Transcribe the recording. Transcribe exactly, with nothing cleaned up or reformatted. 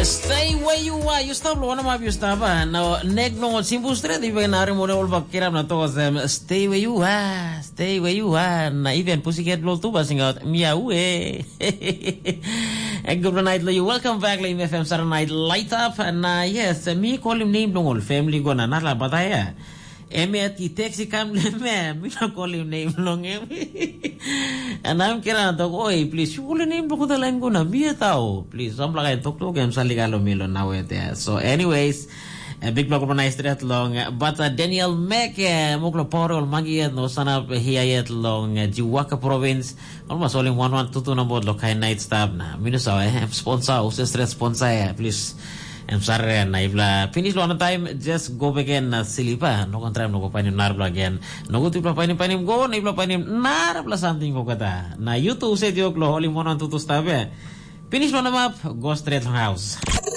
Stay where you are. You stop lo na you stop ah. Now neck no simple straight even na rin mo na ulba kiram na to them. Stay where you are. Stay where you are. Na even pussycat blow tu basing out meow eh. And good night lo you. Welcome back la F M Saturday Night Light Up. And uh, yes, me call him name long family go na nala bataya. Eme ati taxi kam le me. Me na call him name long em. And I'm kira na to oi please you call name lo ko da line go na me tao. Please some like talk to game sali galo milo now there. So anyways, a big block of nice straight long but uh, Daniel Mac uh, muklo porol magi no sana hiyayet long uh, Jiwaka province almost only one one two two number lo kay night stop na minusa eh sponsor o stress sponsor eh please I'm sorry na ibla finish lo na time just go back again na silipa no kontra no ko panim narbla again no go tipla panim panim go na ibla panim narbla something ko kata na YouTube se diok lo only one one two two stop eh finish lo na map go straight house.